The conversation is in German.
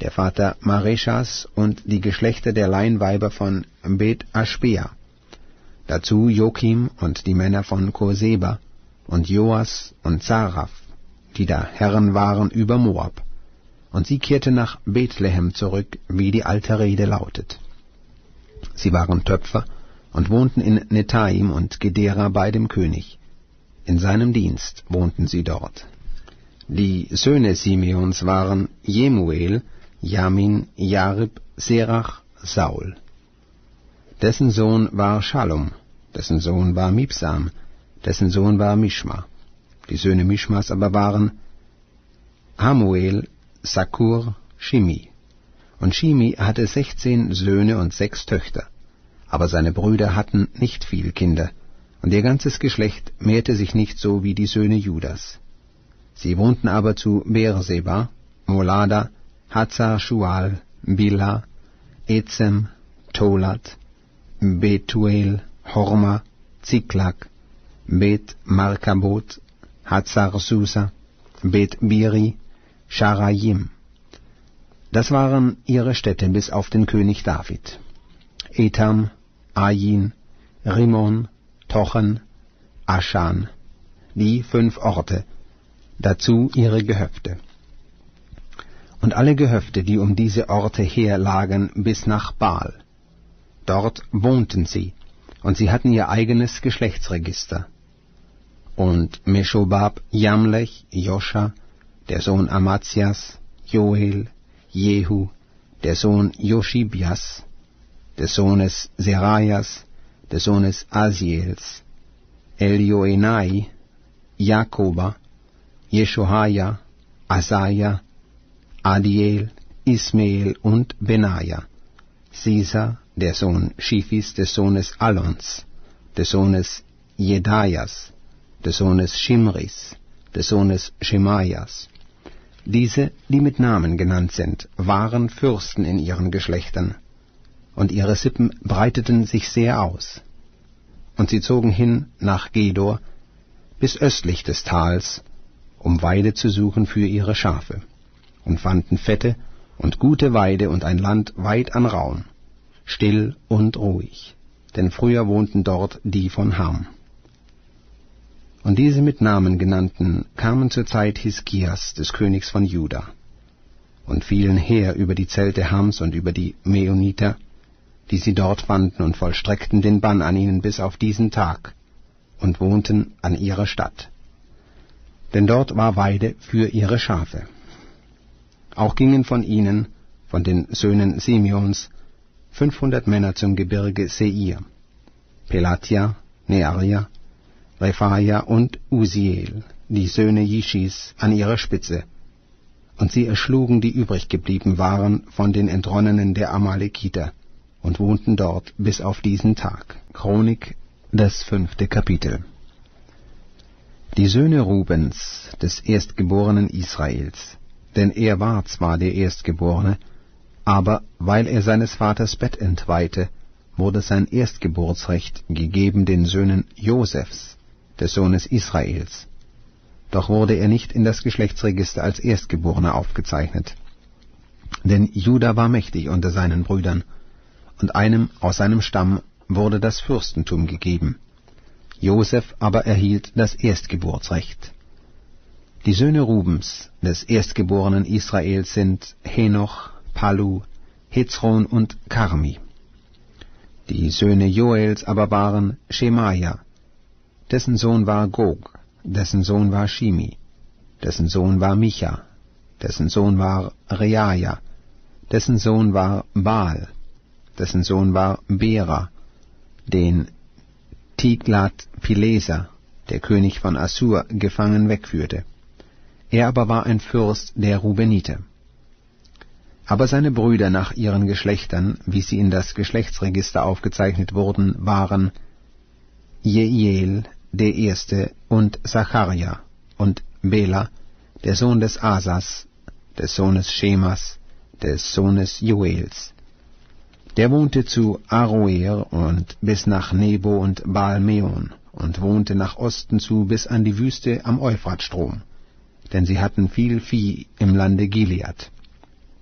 der Vater Mareschas und die Geschlechter der Leinweiber von Bet Aschbea. Dazu Jokim und die Männer von Koseba und Joas und Zaraph, die da Herren waren über Moab. Und sie kehrten nach Bethlehem zurück, wie die alte Rede lautet. Sie waren Töpfer und wohnten in Netaim und Gedera bei dem König. In seinem Dienst wohnten sie dort. Die Söhne Simeons waren Jemuel, Jamin, Jarib, Serach, Saul. Dessen Sohn war Schalom, dessen Sohn war Mibsam, dessen Sohn war Mischma. Die Söhne Mischmas aber waren Hamuel, Sakur, Shimi. Und Shimi hatte 16 Söhne und 6 Töchter. Aber seine Brüder hatten nicht viel Kinder, und ihr ganzes Geschlecht mehrte sich nicht so wie die Söhne Judas. Sie wohnten aber zu Beerseba, Molada, Hazar Shual, Bila, Ezem, Tolat, Betuel, Horma, Ziklag, Bet Markabot, Hazar Susa, Bet Biri, Scharajim. Das waren ihre Städte bis auf den König David. Etam, Ain, Rimon, Tochen, Aschan, die 5 Orte, dazu ihre Gehöfte. Und alle Gehöfte, die um diese Orte her lagen, bis nach Baal. Dort wohnten sie, und sie hatten ihr eigenes Geschlechtsregister. Und Meschobab, Jamlech, Joscha, der Sohn Amazias, Joel, Jehu, der Sohn Joschibias, des Sohnes Serajas, des Sohnes Asiels, Elioenai, Jakoba, Jeshohaja, Asaja, Adiel, Ismael und Benaja, Sisa, der Sohn Schifis, des Sohnes Alons, des Sohnes Jedajas, des Sohnes Shimris, des Sohnes Schemajas. Diese, die mit Namen genannt sind, waren Fürsten in ihren Geschlechtern, und ihre Sippen breiteten sich sehr aus. Und sie zogen hin nach Gedor bis östlich des Tals, um Weide zu suchen für ihre Schafe, und fanden fette und gute Weide und ein Land weit an Raum, still und ruhig, denn früher wohnten dort die von Ham. Und diese mit Namen genannten kamen zur Zeit Hiskias, des Königs von Juda, und fielen her über die Zelte Hams und über die Meuniter, die sie dort fanden, und vollstreckten den Bann an ihnen bis auf diesen Tag, und wohnten an ihrer Stadt. Denn dort war Weide für ihre Schafe. Auch gingen von ihnen, von den Söhnen Simeons, 500 Männer zum Gebirge Seir, Pelatia, Nearia, Rephaia und Uziel, die Söhne Jischis, an ihrer Spitze, und sie erschlugen die übrig geblieben waren von den Entronnenen der Amalekiter, und wohnten dort bis auf diesen Tag. Chronik, das 5. Kapitel. Die Söhne Rubens, des Erstgeborenen Israels, denn er war zwar der Erstgeborene, aber weil er seines Vaters Bett entweihte, wurde sein Erstgeburtsrecht gegeben den Söhnen Josefs, des Sohnes Israels. Doch wurde er nicht in das Geschlechtsregister als Erstgeborener aufgezeichnet. Denn Juda war mächtig unter seinen Brüdern, und einem aus seinem Stamm wurde das Fürstentum gegeben. Josef aber erhielt das Erstgeburtsrecht. Die Söhne Rubens, des Erstgeborenen Israels, sind Henoch, Palu, Hezron und Karmi. Die Söhne Joels aber waren Schemaja, dessen Sohn war Gog, dessen Sohn war Shimi, dessen Sohn war Micha, dessen Sohn war Reaja, dessen Sohn war dessen Sohn war Bera, den Tiglat-Pileser, der König von Assur, gefangen wegführte. Er aber war ein Fürst der Rubeniter. Aber seine Brüder nach ihren Geschlechtern, wie sie in das Geschlechtsregister aufgezeichnet wurden, waren Jeiel, der Erste, und Zacharja, und Bela, der Sohn des Asas, des Sohnes Schemas, des Sohnes Joels. Der wohnte zu Aroer und bis nach Nebo und Baal-Meon und wohnte nach Osten zu bis an die Wüste am Euphratstrom, denn sie hatten viel Vieh im Lande Gilead.